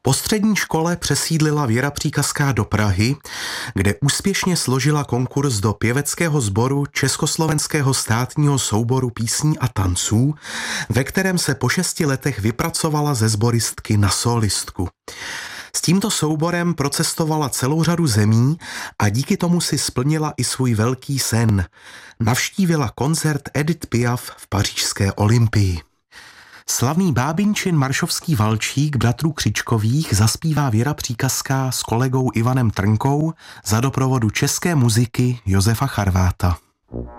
Po střední škole přesídlila Věra Příkazská do Prahy, kde úspěšně složila konkurz do pěveckého sboru Československého státního souboru písní a tanců, ve kterém se po 6 letech vypracovala ze sboristky na solistku. S tímto souborem procestovala celou řadu zemí a díky tomu si splnila i svůj velký sen. Navštívila koncert Edith Piaf v pařížské Olympii. Slavný bábinčin Maršovský valčík bratrů Křičkových zaspívá Věra Příkazská s kolegou Ivanem Trnkou za doprovodu české muziky Josefa Charváta.